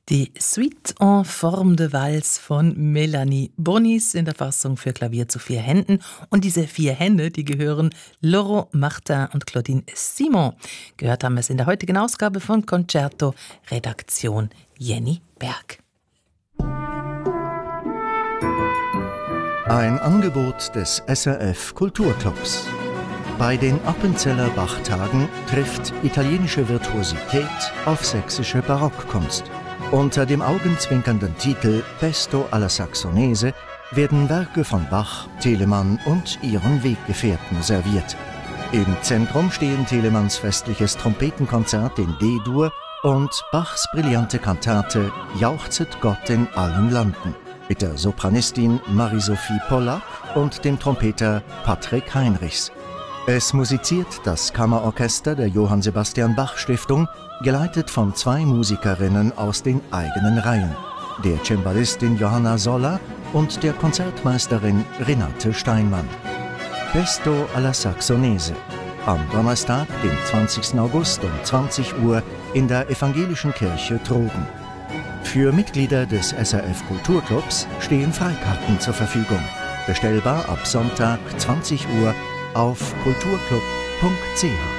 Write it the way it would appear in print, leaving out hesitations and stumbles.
Die Suite en forme de Valse von Melanie Bonis in der Fassung für Klavier zu 4 Händen. Und diese 4 Hände, die gehören Laurent Martin und Claudine Simon. Gehört haben wir es in der heutigen Ausgabe von Concerto, Redaktion Jenny Berg. Ein Angebot des SRF Kulturclubs. Bei den Appenzeller Bachtagen trifft italienische Virtuosität auf sächsische Barockkunst. Unter dem augenzwinkernden Titel Pesto alla Saxonese werden Werke von Bach, Telemann und ihren Weggefährten serviert. Im Zentrum stehen Telemanns festliches Trompetenkonzert in D-Dur und Bachs brillante Kantate Jauchzet Gott in allen Landen mit der Sopranistin Marie-Sophie Pollack und dem Trompeter Patrick Heinrichs. Es musiziert das Kammerorchester der Johann Sebastian Bach Stiftung, geleitet von 2 Musikerinnen aus den eigenen Reihen, der Cembalistin Johanna Soller und der Konzertmeisterin Renate Steinmann. Pesto alla Saxonese, am Donnerstag, den 20. August um 20 Uhr in der Evangelischen Kirche Trogen. Für Mitglieder des SRF Kulturclubs stehen Freikarten zur Verfügung. Bestellbar ab Sonntag 20 Uhr auf kulturclub.ch.